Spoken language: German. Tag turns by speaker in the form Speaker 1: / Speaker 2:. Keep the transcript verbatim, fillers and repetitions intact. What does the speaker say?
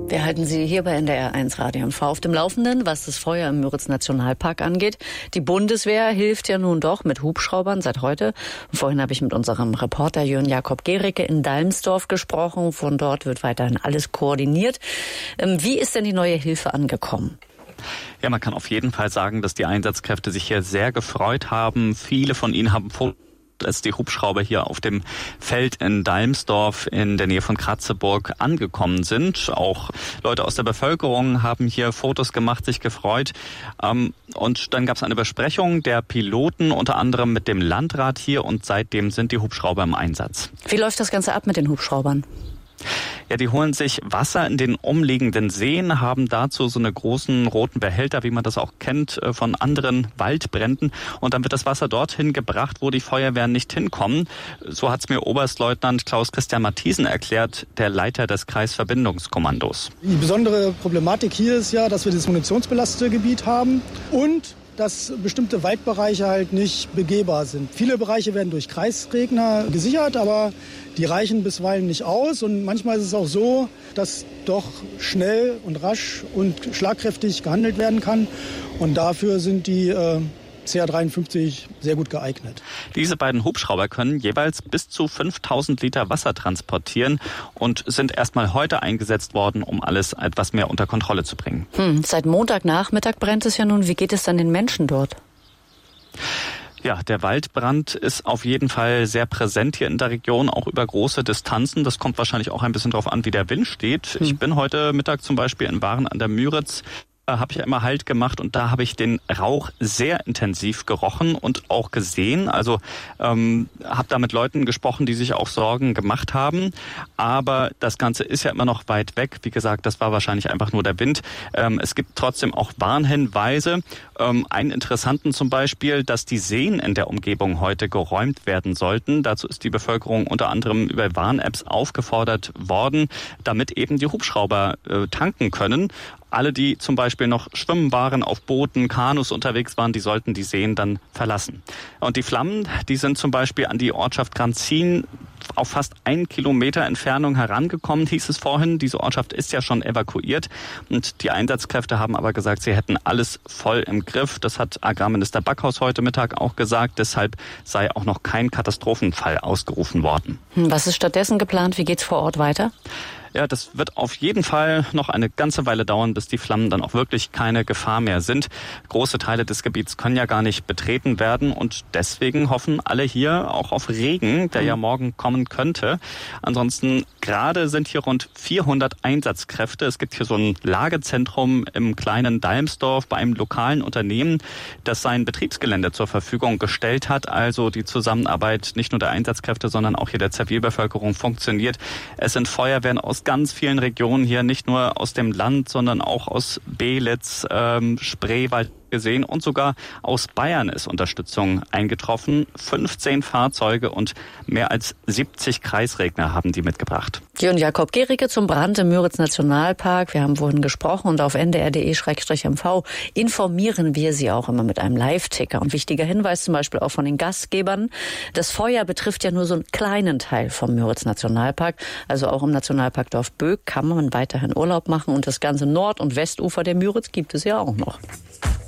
Speaker 1: Wir halten Sie hier bei N D R eins Radio M V auf dem Laufenden, was das Feuer im Müritz-Nationalpark angeht. Die Bundeswehr hilft ja nun doch mit Hubschraubern seit heute. Vorhin habe ich mit unserem Reporter Jörn Jakob Gericke in Dalmsdorf gesprochen. Von dort wird weiterhin alles koordiniert. Wie ist denn die neue Hilfe angekommen?
Speaker 2: Ja, man kann auf jeden Fall sagen, dass die Einsatzkräfte sich hier sehr gefreut haben. Viele von ihnen haben Fotos, als die Hubschrauber hier auf dem Feld in Dalmsdorf in der Nähe von Kratzeburg angekommen sind. Auch Leute aus der Bevölkerung haben hier Fotos gemacht, sich gefreut. Und dann gab es eine Besprechung der Piloten, unter anderem mit dem Landrat hier, und seitdem sind die Hubschrauber im Einsatz.
Speaker 1: Wie läuft das Ganze ab mit den Hubschraubern?
Speaker 2: Ja, die holen sich Wasser in den umliegenden Seen, haben dazu so eine großen roten Behälter, wie man das auch kennt von anderen Waldbränden. Und dann wird das Wasser dorthin gebracht, wo die Feuerwehren nicht hinkommen. So hat es mir Oberstleutnant Klaus-Christian Mathiesen erklärt, der Leiter des Kreisverbindungskommandos.
Speaker 3: Die besondere Problematik hier ist ja, dass wir das munitionsbelastete Gebiet haben und dass bestimmte Waldbereiche halt nicht begehbar sind. Viele Bereiche werden durch Kreisregner gesichert, aber die reichen bisweilen nicht aus. Und manchmal ist es auch so, dass doch schnell und rasch und schlagkräftig gehandelt werden kann. Und dafür sind die äh, C H dreiundfünfzig sehr gut geeignet.
Speaker 2: Diese beiden Hubschrauber können jeweils bis zu fünftausend Liter Wasser transportieren und sind erstmal heute eingesetzt worden, um alles etwas mehr unter Kontrolle zu bringen.
Speaker 1: Hm, seit Montagnachmittag brennt es ja nun. Wie geht es dann den Menschen dort?
Speaker 2: Ja, der Waldbrand ist auf jeden Fall sehr präsent hier in der Region, auch über große Distanzen. Das kommt wahrscheinlich auch ein bisschen darauf an, wie der Wind steht. Hm. Ich bin heute Mittag zum Beispiel in Waren an der Müritz. Habe ich ja immer Halt gemacht und da habe ich den Rauch sehr intensiv gerochen und auch gesehen. Also ähm, habe da mit Leuten gesprochen, die sich auch Sorgen gemacht haben. Aber das Ganze ist ja immer noch weit weg. Wie gesagt, das war wahrscheinlich einfach nur der Wind. Ähm, es gibt trotzdem auch Warnhinweise. Ähm, einen interessanten zum Beispiel, dass die Seen in der Umgebung heute geräumt werden sollten. Dazu ist die Bevölkerung unter anderem über Warn-Apps aufgefordert worden, damit eben die Hubschrauber äh, tanken können. Alle, die zum Beispiel noch schwimmen waren, auf Booten, Kanus unterwegs waren, die sollten die Seen dann verlassen. Und die Flammen, die sind zum Beispiel an die Ortschaft Granzin auf fast einen Kilometer Entfernung herangekommen, hieß es vorhin. Diese Ortschaft ist ja schon evakuiert. Und die Einsatzkräfte haben aber gesagt, sie hätten alles voll im Griff. Das hat Agrarminister Backhaus heute Mittag auch gesagt. Deshalb sei auch noch kein Katastrophenfall ausgerufen worden.
Speaker 1: Was ist stattdessen geplant? Wie geht's vor Ort weiter?
Speaker 2: Ja, das wird auf jeden Fall noch eine ganze Weile dauern, bis die Flammen dann auch wirklich keine Gefahr mehr sind. Große Teile des Gebiets können ja gar nicht betreten werden und deswegen hoffen alle hier auch auf Regen, der ja morgen kommen könnte. Ansonsten gerade sind hier rund vierhundert Einsatzkräfte. Es gibt hier so ein Lagezentrum im kleinen Dalmsdorf bei einem lokalen Unternehmen, das sein Betriebsgelände zur Verfügung gestellt hat. Also die Zusammenarbeit nicht nur der Einsatzkräfte, sondern auch hier der Zivilbevölkerung funktioniert. Es sind Feuerwehren aus ganz vielen Regionen hier, nicht nur aus dem Land, sondern auch aus Belitz, ähm, Spreewald gesehen und sogar aus Bayern ist Unterstützung eingetroffen. fünfzehn Fahrzeuge und mehr als siebzig Kreisregner haben die mitgebracht.
Speaker 1: Jörn Jakob Gericke zum Brand im Müritz-Nationalpark. Wir haben vorhin gesprochen und auf n d r punkt d e slash m v informieren wir Sie auch immer mit einem Live-Ticker. Und wichtiger Hinweis zum Beispiel auch von den Gastgebern. Das Feuer betrifft ja nur so einen kleinen Teil vom Müritz-Nationalpark. Also auch im Nationalpark Dorfböck kann man weiterhin Urlaub machen und das ganze Nord- und Westufer der Müritz gibt es ja auch noch.